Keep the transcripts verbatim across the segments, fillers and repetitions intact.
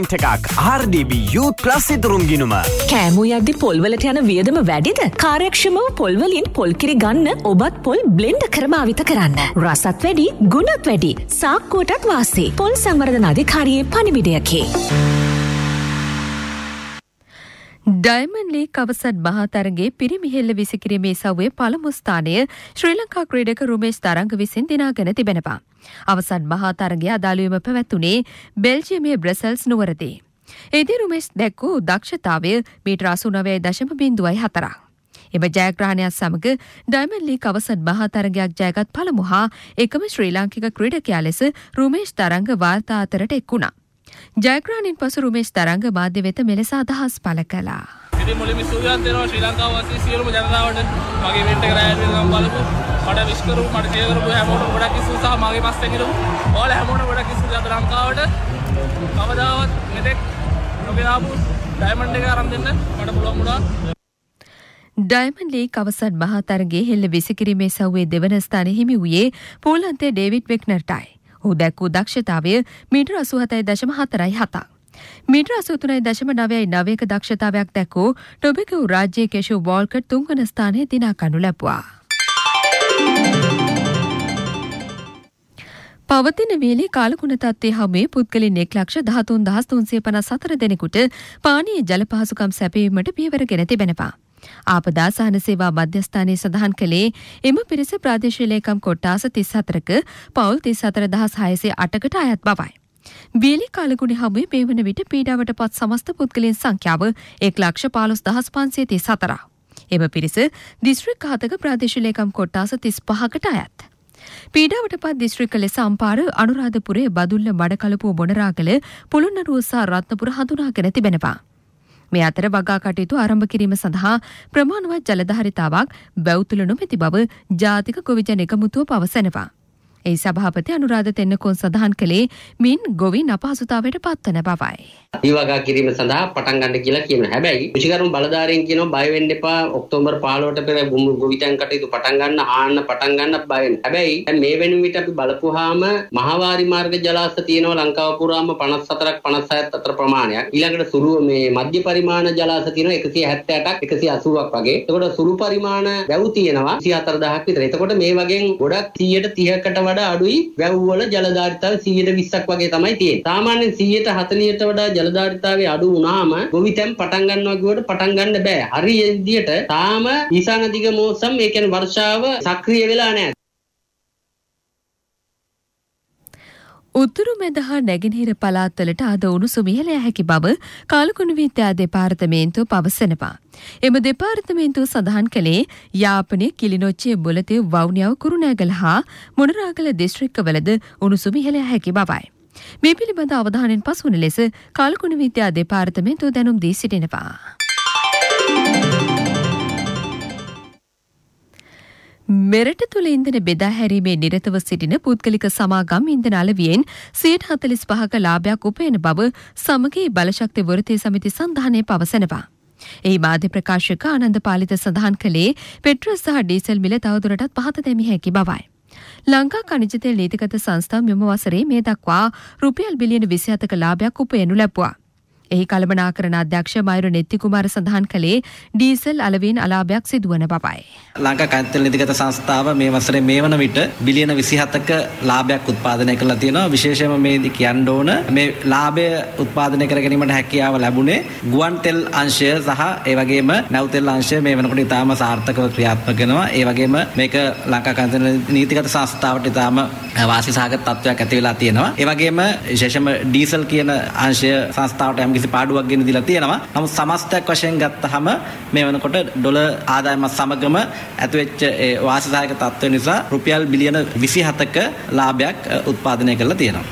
එකක් ආර් ඩී බී Youth Plus ඉදරුම් ගිණුම. කෑමෝ යද්දි පොල්වලට යන වියදම වැඩිද? කාර්යක්ෂමව පොල් වලින් පොල් කිරි ගන්න ඔබත් පොල් බ්ලෙන්ඩ් කර භාවිත කරන්න. රසත් වැඩි, ගුණත් වැඩි. සාක්කුවටත් වාසි. පොල් සංවර්ධන අධිකාරියේ පණිවිඩයකි. ඩයමන්ඩ් ලීග් අවසන් මහතරගේ පිරිමිහෙල්ල විසිකිරීමේ සව්වේ පළමු ස්ථානය ශ්‍රී ලංකා ක්‍රීඩක රුමේෂ් තරංග විසින් දිනාගෙන තිබෙනවා. අවසන් මහතරගේ අදාළවීම පැවැත්වුණේ බෙල්ජියමේ බ්‍රසල්ස් නුවරදී. එදී රුමේෂ් දැක්වූ දක්ෂතාවය මීටර අසූනවය දශම බිංදුවයි හතරක්. එම ජයග්‍රහණයත් සමග ඩයමන්ඩ් ලීග් අවසන් මහතරගයක් ජයගත් පළමු හා එකම ශ්‍රී ලාංකික ක්‍රීඩකයා ලෙස රුමේෂ් තරංග වාර්තා අතරට එක් වුණා. ජයග්‍රහණයෙන් පසු රුමේෂ් තරංග මාධ්‍ය වෙත මෙලෙස අදහස් පළ කළා. ඉතින් මුලින්ම සුවයක් දෙනවා ශ්‍රී ලංකාව වාසී සියලුම ජනතාවට මගේ ඉවෙන්ට් එක රැයල් වෙනකම් බලපු මට විශ් කරු මට ෂෙයා කරපු හැමෝටම ගොඩක් ස්තුතියි සහ මගේ පස්සෙන් ඉරපු ඔයාලා හැමෝටම ගොඩක් ස්තුතියි අද ලංකාවට කවදාවත් මෙතෙක් නොගෙනාවු ඩයමන්ඩ් එක අරන් දෙන්න මට පුළුවන් වුණා. ඩයමන්ඩ් ලීග් අවසන් මහතරගේ හෙල්ල විසිකිරීමේ සව්වේ දෙවන ස්ථානය හිමි වූයේ පෝලන්තයේ ඩේවිඩ් වෙක්නර්ටයි. ඔහු දැක්වූ දක්ෂතාවය මීටර අසූහතයි දශම හතරයි හතක්. මීටර අසූතුනයි දශම නවයයි නවයක දක්ෂතාවයක් දැක්වූ ටොබෙකෝ රාජ්‍යයේ කෙෂු වෝල්කට් තුන්වන ස්ථානයේ දිනා ගනු ලැබුවා. පවතින වේලේ කාලගුණ තත්ත්වයේ හැමේ පුද්ගලින් එක් ලක්ෂ දහතුන් දහස් තුන්සිය පනස් හතර දෙනෙකුට පානීය ජල පහසුකම් සැපයීමට පියවර ගෙන තිබෙනවා. ආපදා සහන සේවා මධ්‍යස්ථානයේ සඳහන් කළේ එම පිරිස ප්‍රාදේශීය ලේකම් කොට්ටාස තිස් හතරක පවුල් තිස් හතර දහස් හයසිය අටකට අයත් බවයි. වේලි කාලගුණ හැමුවේ මේ වන විට පීඩාවට පත් සමස්ත පුද්ගලයන් සංඛ්‍යාව එක් ලක්ෂ පහළොස් දහස් පන්සිය තිස් හතරක්. එම පිරිස දිස්ත්‍රික් හතක ප්‍රාදේශීය ලේකම් කොට්ටාස තිස් පහකට අයත්. පීඩාවට පත් දිස්ත්‍රික්ක ලෙස අම්පාර, අනුරාධපුරය, බදුල්ල, මඩකලපුව, මොනරාගල, පොළොන්නරුව සහ රත්නපුර හඳුනාගෙන තිබෙනවා. මේ අතර වගා කටයුතු ආරම්භ කිරීම සඳහා ප්‍රමාණවත් ජලධාරිතාවක් වැව්තුල නොමැති බව ජාතික ගොවිජන එකමුතුව පවසනවා. ඒ සභාපති අනුරාධ තෙන්නකෝන් සඳහන් කළේ මින් ගොවීන් අපහසුතාවයට පත්වන බවයි. ඊ වගා කිරීම සඳහා පටන් ගන්න කියලා කියනවා. හැබැයි කෘෂිකර්ම බලධාරීන් කියනවා බය වෙන්න එපා. ඔක්තෝබර් පහළොවට පෙර ගොවිතැන් කටයුතු පටන් ගන්න, ආන්න පටන් ගන්න බය වෙන්න. හැබැයි දැන් මේ වෙන විට අපි බලපුවාම මහවාරි මාර්ග ජලාශ තියෙනවා ලංකාව පුරාම පනස් හතරක් පනස් හයත් අතර ප්‍රමාණයක්. ඊළඟට සුළු මේ මධ්‍ය පරිමාණ ජලාශ තියෙනවා එකසිය හැත්තෑ අටක් එකසිය අසූවක් වගේ. එතකොට සුළු පරිමාණ වැව් තියෙනවා විසි හතර දහසක් විතර. එතකොට මේ වගේ ගොඩක් සීයට තිහකට වඩා අඩුයි වැව් වල ජලධාරිතාවය සීයට විස්සක් වගේ තමයි තියෙන්නේ. සාමාන්‍යයෙන් සීයට හතළිහට වඩා ජලධාරිතාවය අඩු වුණාම ගොවිතැන් පටන් ගන්නවා කියවට පටන් ගන්න බෑ. හරි විදියට තාම ඊසාන දිග මෝසම් ඒ කියන්නේ වර්ෂාව සක්‍රිය වෙලා නැහැ. උතුරු මැද හා නැගෙනහිර පළාත්වලට අද උණුසුම ඉහළ යා හැකි බව කාලගුණ විද්‍යා දෙපාර්තමේන්තුව පවසනවා. එම දෙපාර්තමේන්තුව සඳහන් කළේ යාපනයේ කිලිනොච්චිය මුලතිව් වවුනියාව කුරුණෑගල හා මොනරාගල දිස්ත්‍රික්කවලද උණුසුම ඉහළ යා හැකි බවයි. මේ පිළිබඳ අවධානයෙන් පසුවන ලෙස කාලගුණ විද්‍යා දෙපාර්තමේන්තුව දැනුම් දී සිටිනවා. මෙරට තුළ ඉන්ධන බෙදා හැරීමේ නිරතව සිටින පුද්ගලික සමාගම් ඉන්ධන අලවියෙන් සියයට හතළිස් පහක ලාභයක් උපයන බව සමගී බලශක්ති වෘත්තීය සමිති සන්ධානය පවසනවා. එහි මාධ්‍ය ප්‍රකාශක ආනන්ද පාලිත සඳහන් කළේ පෙට්‍රල් සහ ඩීසල් මිල තවදුරටත් පහත දැමිය හැකි බවයි. ලංකා ඛනිජ තෙල් නීතිගත සංස්ථාව මෙම වසරේ මේ දක්වා රුපියල් බිලියන විසි හතක ලාභයක් උපයනු ලැබුවා. එහි කළමනාකරණ අධ්‍යක්ෂ මයුර නෙත්ති කුමාර සඳහන් කළේ ඩීසල් අලවීන් අලාභයක් සිදුවන බවයි. ලංකා ඛනිජ තෙල් නීතිගත සංස්ථාව මේ වසරේ මේ වන විට බිලියන විසි හතක ලාභයක් උත්පාදනය කරලා තියෙනවා. විශේෂයෙන්ම මේදී කියන්න ඕන මේ ලාභය උත්පාදනය කර ගැනීමට හැකියාව ලැබුණේ ගුවන් තෙල් අංශය සහ ඒ වගේම නැව් තෙල් අංශය මේ වෙනකොට ඉතාම සාර්ථකව ක්‍රියාත්මක වෙනවා. ඒ වගේම මේක ලංකා ඛනිජ තෙල් නීතිගත සංස්ථාවට ඉතාම වාසි සහගත තත්ත්වයක් ඇති වෙලා තියෙනවා. ඒ වගේම විශේෂයෙන්ම ඩීසල් කියන අංශය සංස්ථාවට යම් කිසි පාඩුවක් ගෙන දීලා තියෙනවා. නමුත් සමස්තයක් වශයෙන් ගත්තාම මේ වෙනකොට ඩොලර් ආදායමත් සමගම ඇතිවෙච්ච ඒ වාසිසහායක තත්ත්වය නිසා රුපියල් බිලියන විසි හතක ලාභයක් උත්පාදනය කරලා තියෙනවා.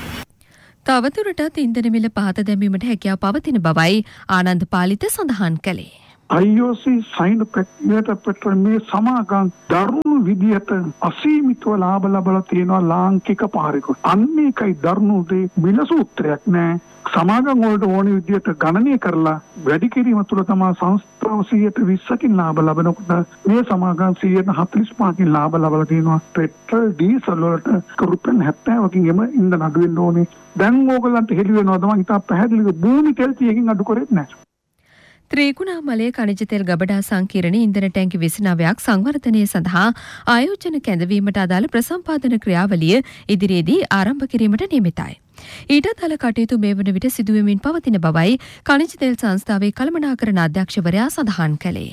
තවදුරටත් ඉන්ධන මිල පහත දැමීමට හැකියාව පවතින බවයි ආනන්ද පාලිත සඳහන් කළේ. I O C signed පෙට්‍රියට් petrol මේ සමාගම් දරුණු විදියට අසීමිතව ලාභ ලබලා තියෙනවා ලාංකික පාරිකු. අන්න ඒකයි දරුණු දේ මිල සූත්‍රයක් නෑ. සමාගම් වලට ඕන විදියට ගණනය කරලා වැඩි කිරීම තුළ තමයි සංස්ථාව සියයට විස්සකින් ලාභ ලබනකොට මේ සමාගම් සියයට හතළිස් පහකින් ලාභ ලබලා තියෙනවා. පෙට්‍රල් ඩීසල් වලට රුපියල් හැත්තෑවකින් එම ඉන්ධන අඩු වෙන්න ඕනේ. දැන් ඕගලන්ට හෙළි වෙනවා තමයි ඉතින් පැහැදිලිව භූමි තෙල් තියකින් අඩු කරෙත් නැහැ. ත්‍රිකුණාමලයේ khනිජ තෙල් ගබඩා සංකීර්ණයේ ඉන්ධන ටැංකි විසිනවයක් සංවර්ධනය සඳහා ආයෝජන කැඳවීමට අදාළ ප්‍රසම්පාදන ක්‍රියාවලිය ඉදිරියේදී ආරම්භ කිරීමට නියමිතයි. ඊට අදාළ කටයුතු මේ වන විට සිදුවෙමින් පවතින බවයි khනිජ තෙල් සංස්ථාවේ කළමනාකරණ අධ්‍යක්ෂවරයා සඳහන් කළේ.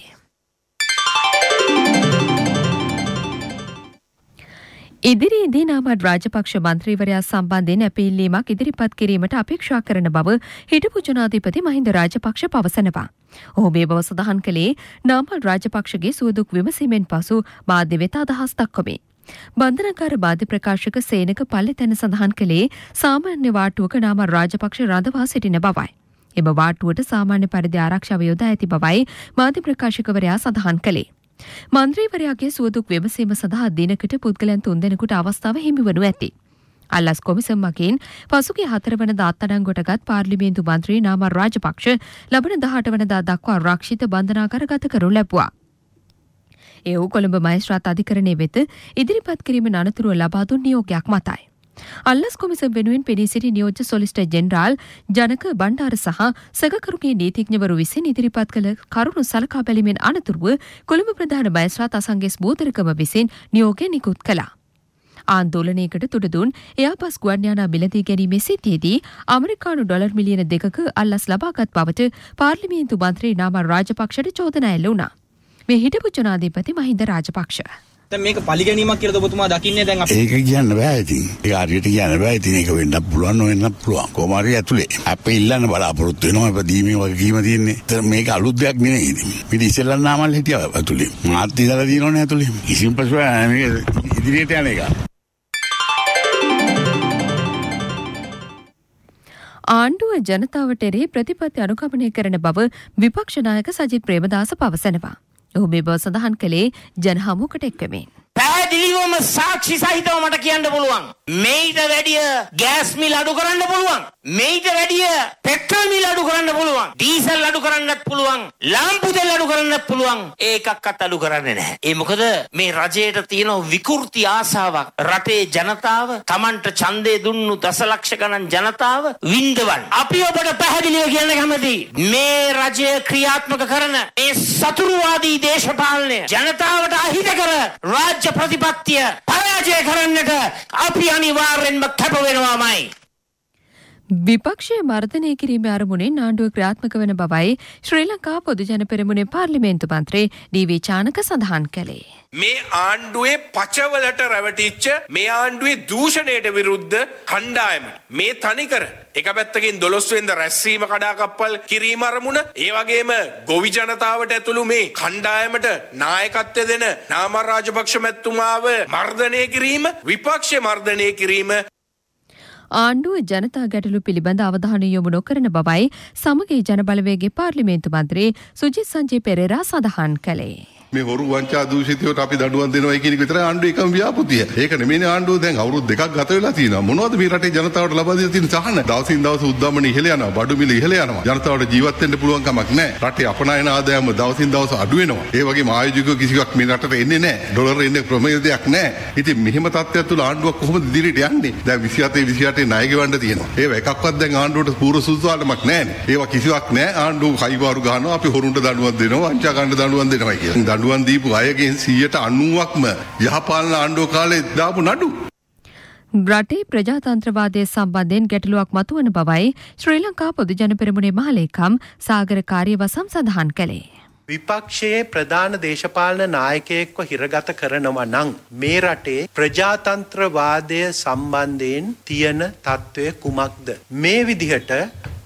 ඉදිරියේදී නාමල් රාජපක්ෂ මන්ත්‍රීවරයා සම්බන්ධයෙන් අපීල්ලීමක් ඉදිරිපත් කිරීමට අපේක්ෂා කරන බව හිටපු ජනාධිපති මහින්ද රාජපක්ෂ පවසනවා. ඔහු මේ බව සඳහන් කළේ නාමල් රාජපක්ෂගේ සුවදුක් විමසීමෙන් පසු මාධ්‍ය වෙත අදහස් දක්වමින්. බන්ධනකාර මාධ්‍ය ප්‍රකාශක සේනක පල්ලෙතැන සඳහන් කළේ සාමාන්‍ය වාටුවක නාමල් රාජපක්ෂ රඳවා සිටින බවයි. එම වාටුවට සාමාන්‍ය පරිදි ආරක්ෂාව යොදා ඇති බවයි මාධ්‍ය ප්‍රකාශකවරයා සඳහන් කළේ. මන්ත්‍රීවරයාගේ සුවදුක් විමසීම සඳහා දිනකට පුද්ගලයන් තුන්දෙනෙකුට අවස්ථාව හිමිවනු ඇති. අල්ලස් කොමිසම් මගින් පසුගිය හතර වනදා අත්අඩංගුවටගත් පාර්ලිමේන්තු මන්ත්‍රී නාමල් රාජපක්ෂ ලබන දහඅට වනදා දක්වා ආරක්ෂිත බන්ධනාගාරගත කරනු ලැබුවා. ඒ වූ කොළඹ මහේස්ත්‍රාත් අධිකරණයේ වෙත ඉදිරිපත් කිරීමෙන් අනතුරුව ලබා දුන් නියෝගයක් මතයි. අල්ලස් කොමිසම් වෙනුවෙන් පෙනී සිටි නියෝජ්‍ය සොලිසිටර් ජෙනරාල් ජනක බණ්ඩාර සහ සගකරුගේ නීතිඥවරු විසින් ඉදිරිපත් කළ කරුණු සලකා බැලීමෙන් අනතුරුව කොළඹ ප්‍රධාන මහේස්ත්‍රාත් අසංගෙස් බෝධරකම විසින් නියෝගය නිකුත් කළා. ආන්දෝලනයකට තුඩ දුන් එයාපස් ගුවන් යානා මිලදී ගැනීමේ සිටියේදී ඇමරිකානු ඩොලර් මිලියන දෙකක අල්ලස් ලබාගත් බවට පාර්ලිමේන්තු මන්ත්‍රී නාමල් රාජපක්ෂට චෝදනා එල්ල වුණා. මේ හිටපු ජනාධිපති මහින්ද රාජපක්ෂ දැන් මේක පරිගැනීමක් කියලා ඔබතුමා දකින්නේ දැන් අපි ඒක කියන්න බෑ ඉතින් ඒක හරියට කියන්න බෑ ඉතින් ඒක වෙන්න පුළුවන් නොවෙන්න පුළුවන් කොහොම හරි ඇතුලේ අපි ඉල්ලන්න බලාපොරොත්තු වෙනවා ප්‍රදීමේ වගකීම තියෙන්නේ. ඒතර මේක අලුත් දෙයක් නෙවෙයි ඉතින් පිට ඉස්සෙල්ලා නාමල් හිටියා ඇතුලේ මාත් ඉඳලා දිනවනේ ඇතුලේ කිසිම ප්‍රශ්නයක් නෑ මේක ඉදිරියට යන එක. ආණ්ඩුව ජනතාවට එරෙහි ප්‍රතිපත්ති අනුගමනය කරන බව විපක්ෂ නායක සජිත් ප්‍රේමදාස පවසනවා. ඔහු මේ බව සඳහන් කළේ ජනහමුවකට එක්වමින්. පැහැදිලිවම සාක්ෂි සහිතව මට කියන්න පුළුවන්. මේට වැඩිය ගෑස් මිල අඩු කරන්න පුළුවන්. මේට වැඩිය පෙට්‍රල් මිල අඩු කරන්න පුළුවන්. ඩීසල් අඩු කරන්නත් පුළුවන්. ලාම්පු තෙල් අඩු කරන්නත් පුළුවන්. ඒකක්වත් අඩු කරන්නේ නැහැ. ඒ මොකද මේ රජයට තියෙන විකෘති ආසාවක්. රටේ ජනතාව Tamanට ඡන්දේ දුන්නු දසලක්ෂ ගණන් ජනතාව වින්දවන්න. අපි ඔබට පැහැදිලිව කියන්න කැමතියි. මේ රජය ක්‍රියාත්මක කරන මේ සතුරුවාදී දේශපාලනය ජනතාවට අහිත කර රාජ්‍ය ප්‍රතිපත්තිය පරාජය කරන්නට අපි අනිවාර්යෙන්ම කැප වෙනවාමයි. විපක්ෂයේ මර්ධනය කිරීමේ අරමුණෙන් ආණ්ඩුව ක්‍රියාත්මක වන බවයි ශ්‍රී ලංකා පොදුජන පෙරමුණේ පාර්ලිමේන්තු මන්ත්‍රී ඩී.වී. චානක සඳහන් කළේ. මේ ආණ්ඩුවේ පචවලට රැවටිච්ච මේ ආණ්ඩුවේ දූෂණයට විරුද්ධ කණ්ඩායම මේ තනිකර එක පැත්තකින් දොළොස් වෙනිදා රැස්වීම කඩාකප්පල් කිරීම අරමුණ ඒ වගේම ගොවි ජනතාවට ඇතුළු මේ කණ්ඩායමට නායකත්වය දෙන නාමල් රාජපක්ෂ මැතිතුමාව මර්ධනය කිරීම විපක්ෂ මර්ධනය කිරීම ආණ්ඩුව ජනතා ගැටලු පිළිබඳ අවධානය යොමු නොකරන බවයි සමගී ජන බලවේගයේ පාර්ලිමේන්තු මන්ත්‍රී සුජිත් සංජේ පෙරේරා සඳහන් කළේ. මේ හොරු වංචා දූෂිතයට අපි දඬුවම් දෙනවා කියන එක විතරයි ආණ්ඩුවේ එකම ව්‍යාපෘතිය. ඒක නෙමෙයිනේ ආණ්ඩුව දැන් අවුරුදු දෙකක් ගත වෙලා තියෙනවා. මොනවද මේ රටේ ජනතාවට ලබා දෙලා තියෙන සහන? දවසින් දවස උද්දමන ඉහළ යනවා. බඩු මිල ඉහළ යනවා. ජනතාවට ජීවත් වෙන්න පුළුවන් කමක් නැහැ. රටේ අපනයන ආදායම දවසින් දවස අඩු වෙනවා. ඒ වගේම ආයෝජක කිසිවක් මේ රටට එන්නේ නැහැ. ඩොලර් එන්නේ ප්‍රමේයයක් නැහැ. ඉතින් මෙහෙම තත්ත්වයක් තුළ ආණ්ඩුවක් කොහොමද ඉදිරියට යන්නේ? දැන් විසිහතේ විසිඅටේ ණය ගෙවන්න තියෙනවා. ඒව එකක්වත් දැන් ආණ්ඩුවට පූර්ව සුදුසුකමක් නැහැ. ඒවා කිසිවක් නැහැ. ආණ්ඩුව කයිවාරු ගහනවා. අපි හොරුන්ට දඬුවම් දෙනවා. වංචා ගන්න දඬුවම් දෙනවා කියලා. දඬුවම් දීපු අය සියයට අනූවක්ම යහපාලන ආණ්ඩුව කාලේ දාපු නඩු. රටේ ප්‍රජාතන්ත්‍රවාදය සම්බන්ධයෙන් ගැටලුවක් මතුවන බවයි ශ්‍රී ලංකා පොදුජන පෙරමුණේ මහලේකම් සාගර කාර්යවසම් සඳහන් කළේ. විපක්ෂයේ ප්‍රධාන දේශපාලන නායකයෙක්ව හිරගත කරනවා නම් මේ රටේ ප්‍රජාතන්ත්‍රවාදය සම්බන්ධයෙන් තියෙන තත්ත්වය කුමක්ද? මේ විදිහට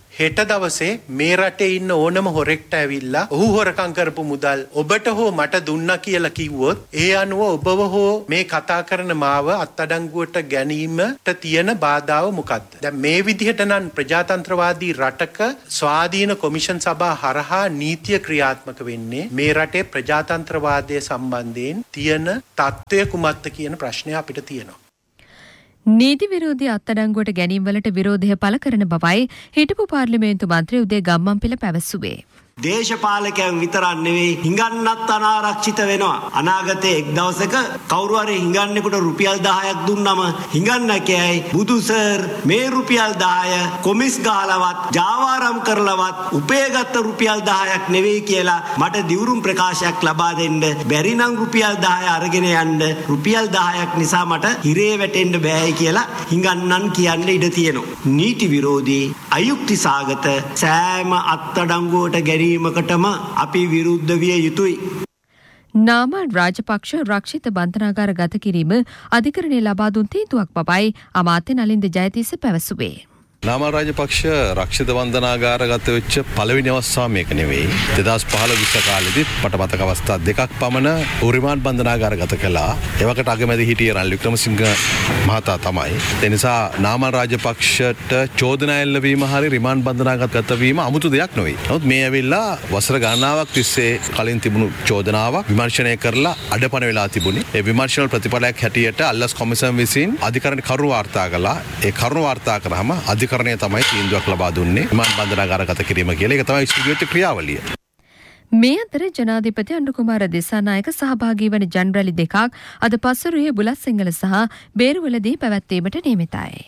හෙට දවසේ මේ රටේ ඉන්න ඕනම හොරෙක්ට ඇවිල්ලා ඔහු හොරකම් කරපු මුදල් ඔබට හෝ මට දුන්නා කියලා කිව්වොත් ඒ අනුව ඔබව හෝ මේ කතා කරන මාව අත්අඩංගුවට ගැනීමට තියෙන බාධාව මොකක්ද? දැන් මේ විදිහට නම් ප්‍රජාතන්ත්‍රවාදී රටක ස්වාධීන කොමිෂන් සභා හරහා නීතිය ක්‍රියාත්මක වෙන්නේ මේ රටේ ප්‍රජාතන්ත්‍රවාදය සම්බන්ධයෙන් තියෙන තත්ත්වය කුමක්ද කියන ප්‍රශ්නය අපිට තියෙනවා. නීති විරෝධී අත්අඩංගුවට ගැනීම වලට විරෝධය පළ කරන බවයි හිටපු පාර්ලිමේන්තු මන්ත්‍රී උදේ ගම්මන්පිල පැවසුවේ. දේශපාලකයන් විතරක් නෙවෙයි හිඟන්නත් අනාරක්ෂිත වෙනවා. අනාගතයේ එක් දවසක කවුරු හරි හිඟන්නෙකුට රුපියල් දහයක් දුන්නම හිඟන්න කියයි බුදු සර් මේ රුපියල් දහය කොමිස් ගහලවත් ජාවාරම් කරලවත් උපයගත්ත රුපියල් දහයක් නෙවෙයි කියලා මට දිවුරුම් ප්‍රකාශයක් ලබා දෙන්න බැරි නම් රුපියල් දහය අරගෙන යන්න රුපියල් දහයක් නිසා මට හිරේ වැටෙන්න බෑයි කියලා හිඟන්නන් කියන්න ඉඩ තියෙනවා. නීති විරෝධී අයුක්ති සාගත සෑම අත්අඩංගුවට ගැනීම ීමකටම අපි විරුද්ධ විය යුතුයි. නාමල් රාජපක්ෂ රක්ෂිත බන්ධනාගාර ගත කිරීම අධිකරණය ලබා දුන් තීන්දුවක් බවයි අමාත්‍ය නලින්ද ජයතිස්ස පැවසුවේ. නාමල් රාජපක්ෂ රක්ෂිත බන්ධනාගාර ගත වෙච්ච පළවෙනි අවස්ථාව මේක නෙවෙයි. දෙදහස් පහළොව විස්ස කාලෙදිත් මට මතක අවස්ථා දෙකක් පමණ රිමාන්ඩ් බන්ධනාගාර ගත කළා. එවකට අගමැති හිටියේ රනිල් වික්‍රමසිංහ මහතා තමයි. ඒ නිසා නාමල් රාජපක්ෂට චෝදනා එල්ලවීම හරි රිමාන්ඩ් බන්ධනාගාර ගත වීම 아무තු දෙයක් නෙවෙයි. නමුත් මේ ඇවිල්ලා වසර ගණනාවක් තිස්සේ කලින් තිබුණු චෝදනාවක් විමර්ශනය කරලා අඩපණ වෙලා තිබුණේ. ඒ විමර්ශන ප්‍රතිඵලයක් හැටියට අල්ලස් කොමිසම් විසින් අධිකරණ කරුණු වාර්තා කළා. ඒ කරුණු වාර්තා කරාම අධිකරණය තමයි තීන්දුවක් ලබා දුන්නේ රිමාන්ඩ් බන්ධනාගාර ගත කිරීම කියලා. ඒක තමයි ඉස්තුතිය ක්‍රියාවලිය. මේ අතර ජනාධිපති අනුකුමාර දිසානායක සහභාගී වන ජන් රැලි දෙකක් අද පස්වරුවේ බුලත්සිංහල සහ බේරුවලදී පැවැත්වීමට නියමිතයි.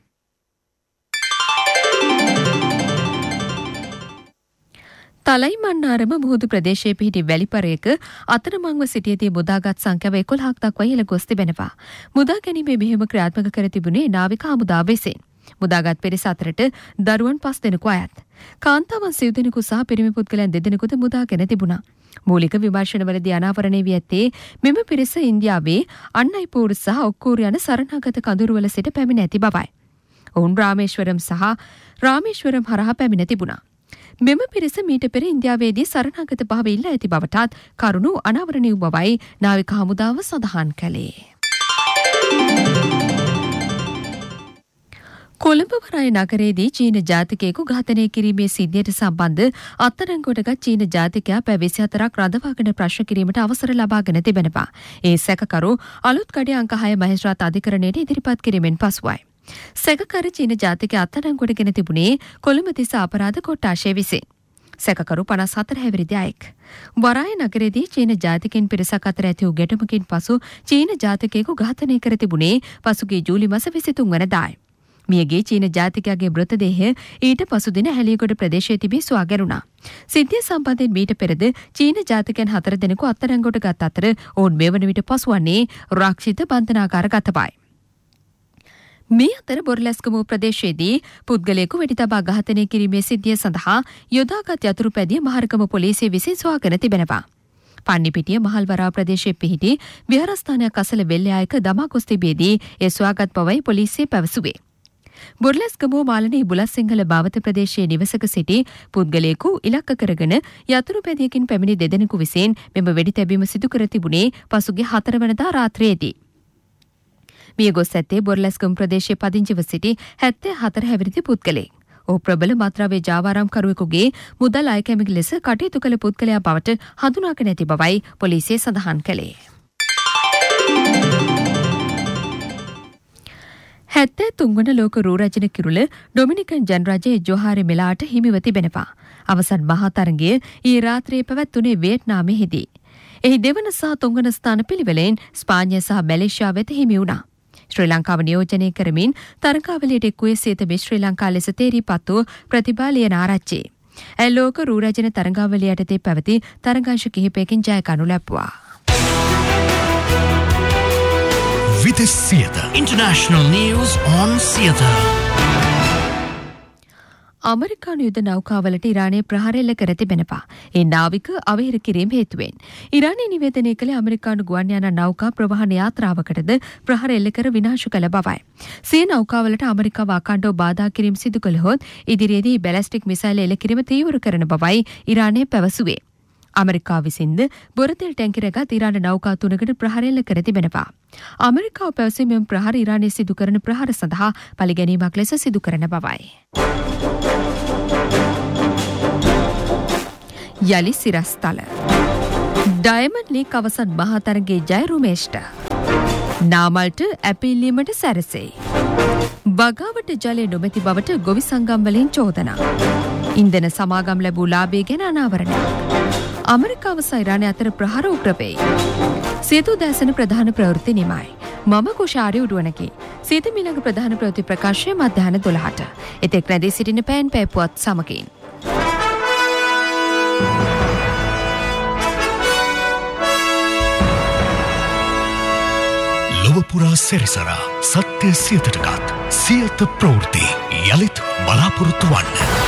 තලයි මන්නාරම මුහුදු ප්‍රදේශයේ පිහිටි වැලිපරයක අතරමංව සිටියදී මුදාගත් සංඛ්‍යාව එකොළහක් දක්වා ඉහළ ගොස් තිබෙනවා. මුදා ගැනීමේ මෙහෙයුම ක්‍රියාත්මක කර තිබුණේ නාවික හමුදාව විසින්. මුදාගත් පිරිස අතරට දරුවන් පස් දෙනෙකු අයත්. කාන්තාවන් සිව් දෙනෙකු සහ පිරිමි පුද්ගලයන් දෙදෙනෙකුද මුදාගෙන තිබුණා. මූලික විමර්ශනවලදී අනාවරණය වී ඇත්තේ මෙම පිරිස ඉන්දියාවේ අන්නයිපූර් සහ ඔක්කූර් යන සරණාගත කඳුරුවල සිට පැමිණ ඇති බවයි. ඔවුන් රාමේශ්වරම් සහ රාමේශ්වරම් හරහා පැමිණ තිබුණා. මෙම පිරිස මීට පෙර ඉන්දියාවේදී සරණාගත භාවය ඉල්ලා ඇති බවටත් කරුණු අනාවරණය වූ බවයි නාවික හමුදාව සඳහන් කළේ. කොළඹ වරාය නගරයේදී චීන ජාතිකයෙකු ඝාතනය කිරීමේ සිද්ධියට සම්බන්ධ අත්අඩංගුවටගත් චීන ජාතිකයා පැය විසි හතරක් රඳවාගෙන ප්‍රශ්න කිරීමට අවසර ලබාගෙන තිබෙනවා. ඒ සැකකරු අලුත්කඩේ අංක හය මහේස්ත්‍රාත් අධිකරණයට ඉදිරිපත් කිරීමෙන් පසුවයි. සැකකරු චීන ජාතිකයා අත්අඩංගුවටගෙන තිබුණේ කොළඹ තිස්ස අපරාධ කොට්ටාශය විසින්. සැකකරු පනස් හතර හැවිරිදි අයෙක්. වරාය නගරයේදී චීන ජාතිකයින් පිරිසක් අතර ඇති වූ ගැටුමකින් පසු චීන ජාතිකයෙකු ඝාතනය කර තිබුණේ පසුගිය ජූලි මාස විසිතුන් වනදායි. මියගේ චීන ජාතිකයාගේ මෘතදේහය ඊට පසුදින හැලියගොඩ ප්‍රදේශයේ තිබී සොයා ගැනුණා. සිද්ධිය සම්බන්ධයෙන් මීට පෙරද චීන ජාතිකයන් හතර දෙනෙකු අත්අඩංගුවට ගත් අතර ඔවුන් මෙවන විට පසුවන්නේ රක්ෂිත බන්ධනාගාර ගතවයි. මේ අතර බොරලැස්කමුව ප්‍රදේශයේදී පුද්ගලයෙකු වෙඩි තබා ඝාතනය කිරීමේ සිද්ධිය සඳහා යොදාගත් යතුරු පැදිය මහරගම පොලිසිය විසින් සොයාගෙන තිබෙනවා. පන්නිපිටිය මහල්වරා ප්‍රදේශයේ පිහිටි විහාරස්ථානයක් අසල වෙල්ලයායක දමා ගොස් තිබියදී ඒ සොයාගත් බවයි පොලිසිය පැවසුවේ. බොරලැස්කමුව මාලනී බුලත්සිංහල භාවත ප්‍රදේශයේ නිවසක සිටි පුද්ගලයෙකු ඉලක්ක කරගෙන යතුරු පැදියකින් පැමිණි දෙදෙනෙකු විසින් මෙම වෙඩි තැබීම සිදු කර තිබුණේ පසුගිය හතර වනදා රාත්‍රියේදී. මිය ගොස් ඇත්තේ බොරලැස්කම ප්‍රදේශයේ පදිංචිව සිටි හැත්තෑ හතර හැවිරිදි පුද්ගලයෙක්. ඔහු ප්‍රබල මත්ද්‍රව්‍ය ජාවාරම්කරුවෙකුගේ මුදල් අයකැමි ලෙස කටයුතු කළ පුද්ගලයා බවට හඳුනාගෙන ඇති බවයි පොලිසිය සඳහන් කළේ. හැත්තෑ තුන්වන ලෝක රූ රැජින කිරුළ ඩොමිනිකන් ජනරජයේ ජොහාරි මෙලාට හිමිව තිබෙනවා. අවසන් මහා තරගය ඊ රාත්‍රියේ පැවැත්වුණේ වියට්නාමයේදී. එහි දෙවන සහ තුන්වන ස්ථාන පිළිවෙලෙන් ස්පාඤ්ඤය සහ මැලේසියාව වෙත හිමි වුණා. ශ්‍රී ලංකාව නියෝජනය කරමින් තරගාවලියට එක්වූ සියත ශ්‍රී ලංකා ලෙස තේරීපත් වූ ප්‍රතිභා ලියනාරච්චි. ඇය ලෝක රූ රැජින තරගාවලිය යටතේ පැවති තරගාංශ කිහිපයකින් ජය ගනු ලැබුවා. Vitis Theatre. International news on theatre. අමරිකානු යුද නෞකාවලට ඉරානය ප්‍රහාර එල්ල කර තිබෙනවා. ඒ නාවික අවහිර කිරීම හේතුවෙන්. ඉරානය නිවේදනය කළේ අමරිකානු ගුවන් යාන නෞකා ප්‍රවාහන යාත්‍රාවකටද ප්‍රහාර එල්ල කර විනාශ කළ බවයි. සිය නෞකාවලට අමරිකාව අඛණ්ඩව බාධා කිරීම සිදු කළහොත් ඉදිරියේදී බැලිස්ටික් මිසයිල් එල්ල කිරීම තීව්‍ර කරන බවයි ඉරානය පැවසුවේ. අමරිකාව විසින්ද බොරතෙල් ටැංකිරගත් ඉරාන නෞකා තුනකට ප්‍රහාර එල්ල කර තිබෙනවා. අමරිකාව පැවසුවේ මෙම ප්‍රහාර ඉරානයේ සිදු කරන ප්‍රහාර සඳහා පළිගැනීමක් ලෙස සිදු කරන බවයි. යලි සිරස්තල ඩයමන්ඩ් ලීග් අවසන් මහතරගේ ජය රුමේෂ්ට නාමල්ට ඇපිල්ලීමට සැරසෙයි. බගාවට ජලය නොමැති බවට ගොවි සංගම් වලින් චෝදනා. ඉන්ධන සමාගම් ලැබූ ලාභය ගැන අනාවරණයක්. අමරිකාව සහ ඉරානය අතර ප්‍රහාර උග්‍ර වෙයි. සේතු දැසන ප්‍රධාන ප්‍රවෘත්ති නිමයි. මම කුෂාරි උඩුවනකි. සේතු මිලඟ ප්‍රධාන ප්‍රවෘත්ති ප්‍රකාශය මධ්‍යහන දොළහට. එතෙක් රැඳී සිටින පෑන් පෑපුවත් සමගින්. ලොවපුරා සැරිසරා සත්‍ය සියතටගත් සියත ප්‍රවෘත්ති යළිත් බලාපොරොත්තු වන්න.